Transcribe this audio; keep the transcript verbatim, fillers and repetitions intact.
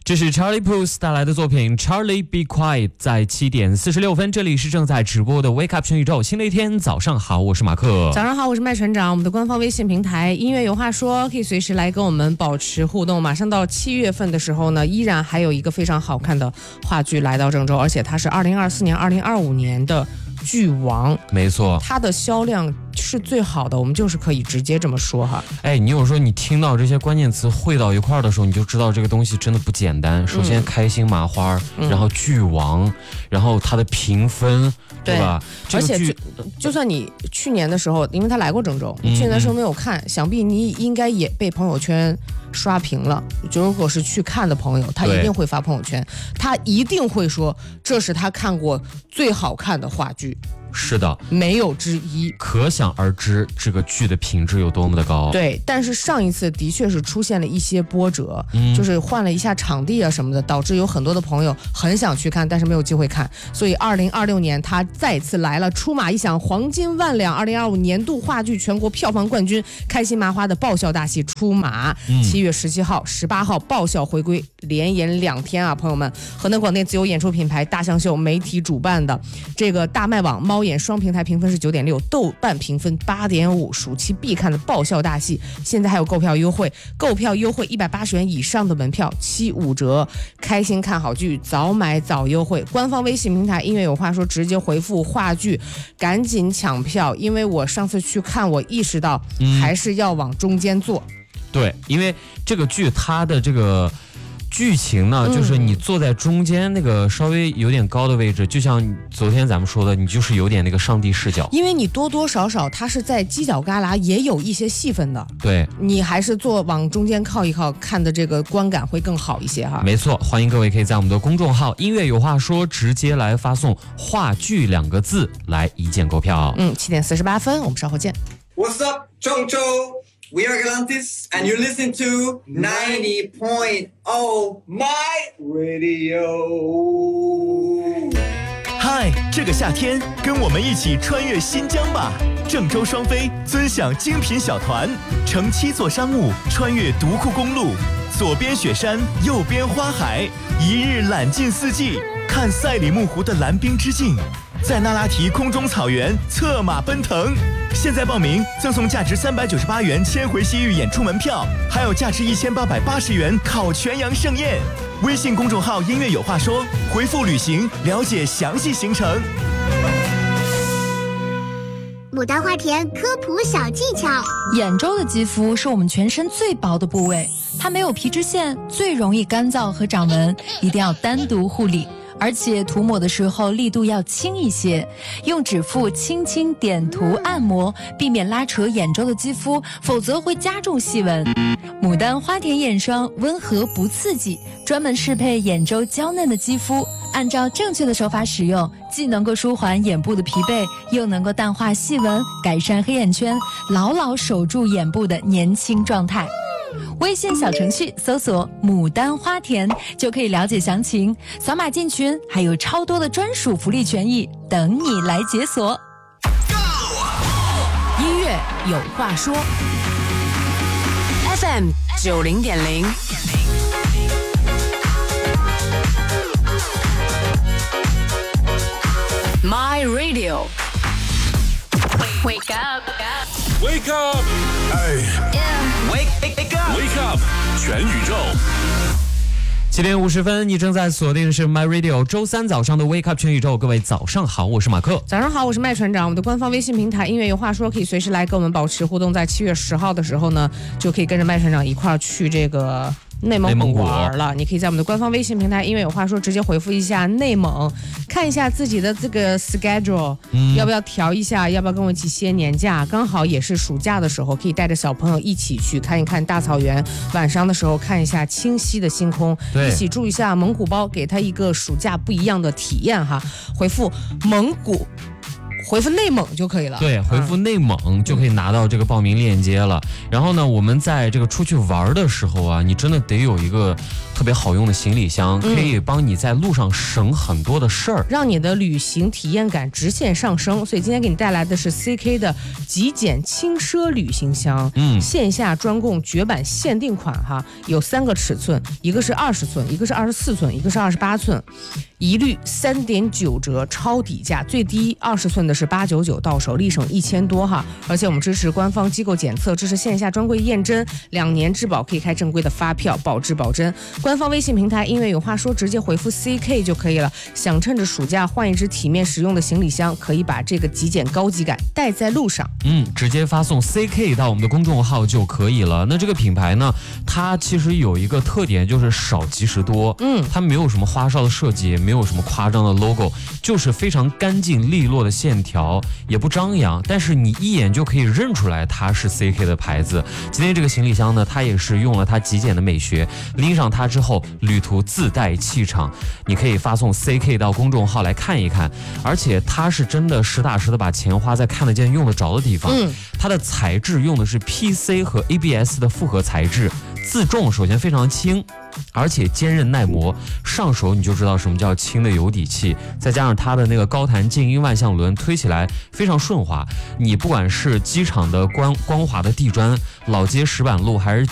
这是 Charlie Puth 带来的作品 Charlie Be Quiet， 在七点四十六分，这里是正在直播的 Wake Up 全宇宙，新的一天早上好，我是马克。 早上好，我是麦船长。我们的官方微信平台音乐有话说，可以随时来跟我们保持互动。马上到七月份的时候呢，依然还有一个非常好看的话剧来到郑州，而且它是二零二四年二零二五年的剧王， 没错， 它的销量是最好的，我们就是可以直接这么说哈。 哎，你有时候你听到这些关键词汇到一块儿的时候，你就知道这个东西真的不简单。首先，开心麻花，嗯、然后剧王，然后它的评分，对吧？ 而且就就算你去年的时候，因为他来过郑州，你去年的时候没有看，嗯、想必你应该也被朋友圈刷屏了。就如果是去看的朋友，他一定会发朋友圈，他一定会说这是他看过最好看的话剧。 是的， 没有之一， 可想而知这个剧的品质有多么的高。 对，但是上一次的确是出现了一些波折，嗯、就是换了一下场地啊什么的，导致有很多的朋友很想去看，但是没有机会看。所以二零二六年他再次来了，出马一响，黄金万两，二零二五年度话剧全国票房冠军，开心麻花的爆笑大戏出马，七、嗯、月十七号、十八号爆笑回归，连演两天啊，朋友们！河南广电自由演出品牌大象秀媒体主办的这个大麦网猫眼双平台评分是九点六，豆瓣评分八点五，暑期必看的爆笑大戏，现在还有购票优惠，购票优惠一百八十元以上的门票七五折，开心看好剧，早买早优惠。官方微信平台音乐有话说，直接回复话剧，赶紧抢票，因为我上次去看，我意识到还是要往中间坐。嗯、 对，因为这个剧它的这个剧情呢，就是你坐在中间那个稍微有点高的位置，嗯、就像昨天咱们说的，你就是有点那个上帝视角， 因为你多多少少它是在犄角旮旯也有一些戏份的， 对， 你还是坐往中间靠一靠，看的这个观感会更好一些哈。 没错，欢迎各位可以在我们的公众号音乐有话说直接来发送话剧两个字来一键购票。 嗯，七点四十八分，我们稍后见。 What's up, 郑州？We are Galantis, and you're listening to ninety point oh My Radio. 嗨，这个夏天，跟我们一起穿越新疆吧！郑州双飞尊享精品小团，乘七座商务穿越独库公路，左边雪山，右边花海，一日览尽四季，看赛里木湖的蓝冰之境，在那拉提空中草原策马奔腾。现在报名赠送价值三百九十八元千回西域演出门票，还有价值一千八百八十元烤全羊盛宴。微信公众号音乐有话说，回复旅行了解详细行程。 牡丹花田科普小技巧： 眼周的肌肤是我们全身最薄的部位，它没有皮脂腺，最容易干燥和长纹，一定要单独护理。而且涂抹的时候力度要轻一些，用指腹轻轻点涂按摩，避免拉扯眼周的肌肤，否则会加重细纹。牡丹花田眼霜温和不刺激，专门适配眼周娇嫩的肌肤，按照正确的手法使用，既能够舒缓眼部的疲惫，又能够淡化细纹，改善黑眼圈，牢牢守住眼部的年轻状态。微信小程序搜索牡丹花田就可以了解详情，扫码进群，还有超多的专属福利权益等你来解锁。 音乐有话说 F M 九零点零My Radio Wake up Wake up 哎 yeah. Wake, wake up Wake up 全宇宙。 七点五十分，你正在锁定的是 My Radio 周三早上的 Wake Up 全宇宙。各位早上好，我是马克。 早上好，我是麦船长。我们的官方微信平台音乐有话说，可以随时来跟我们保持互动。在七月十号的时候呢，就可以跟着麦船长一块儿去这个内蒙古玩了。你可以在我们的官方微信平台音乐有话说直接回复一下内蒙，看一下自己的这个 schedule，嗯、要不要调一下，要不要跟我一起歇年假？刚好也是暑假的时候，可以带着小朋友一起去看一看大草原，晚上的时候看一下清晰的星空，一起住一下蒙古包，给他一个暑假不一样的体验哈。回复蒙古回复内蒙就可以了。 对，回复内蒙就可以拿到这个报名链接了。然后呢，我们在这个出去玩的时候啊，你真的得有一个特别好用的行李箱，可以帮你在路上省很多的事儿， 让你的旅行体验感直线上升。所以今天给你带来的是 C K 的极简轻奢旅行箱，嗯，线下专供绝版限定款哈，有三个尺寸，一个是二十寸，一个是二十四寸，一个是二十八寸，一律三点九折超底价，最低二十寸的是八九九，到手立省一千多哈。而且我们支持官方机构检测，支持线下专柜验真，两年质保可以开正规的发票，保质保真。官方微信平台音乐有话说，直接回复 C K 就可以了。想趁着暑假换一只体面实用的行李箱，可以把这个极简高级感带在路上。 嗯，直接发送 C K 到我们的公众号就可以了。那这个品牌呢，它其实有一个特点，就是少即时多。嗯，它没有什么花哨的设计，也没有什么夸张的 logo， 就是非常干净利落的线条，也不张扬，但是你一眼就可以认出来它是 C K 的牌子。今天这个行李箱呢，它也是用了它极简的美学，拎上它之后，旅途自带气场。你可以发送 C K 到公众号来看一看，而且它是真的实打实的把钱花在看得见用得着的地方。嗯，它的材质用的是 P C 和 A B S 的复合材质，自重首先非常轻，而且坚韧耐磨，上手你就知道什么叫轻的有底气。再加上它的那个高弹静音万向轮，推起来非常顺滑。你不管是机场的光光滑的地砖、老街石板路，还是